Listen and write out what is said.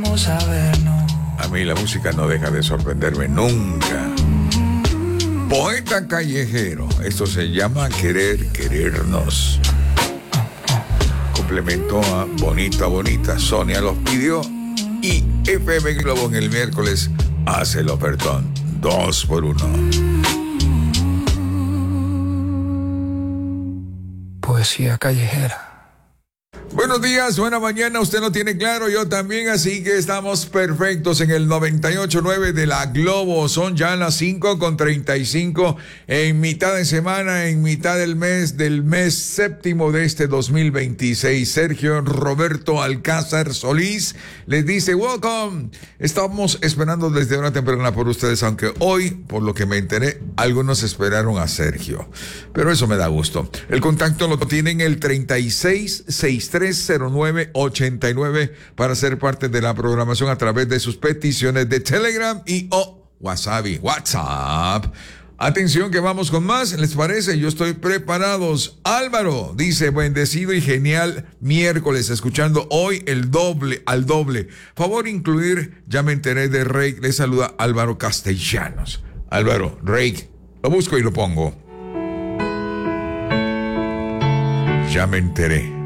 Vamos a vernos. A mí la música no deja de sorprenderme nunca. Poeta callejero, esto se llama Querer Querernos. Complemento a Bonita Bonita, Sonia los pidió y FM Globo en el miércoles hace el ofertón 2x1. Poesía callejera. Buenos días, buena mañana, usted lo tiene claro, yo también, así que estamos perfectos en el 98.9 de la Globo. Son ya las 5:35 en mitad de semana, en mitad del mes séptimo de este 2026. Sergio Roberto Alcázar Solís les dice welcome. Estamos esperando desde una temprana por ustedes, aunque hoy, por lo que me enteré, algunos esperaron a Sergio, pero eso me da gusto. El contacto lo tienen el 36630989 para ser parte de la programación a través de sus peticiones de Telegram y WhatsApp. Atención que vamos con más, ¿les parece? Yo estoy preparados. Álvaro dice, bendecido y genial miércoles, escuchando hoy al doble. Favor incluir, ya me enteré de Rey, le saluda Álvaro Castellanos. Álvaro, Rey, lo busco y lo pongo. Ya me enteré.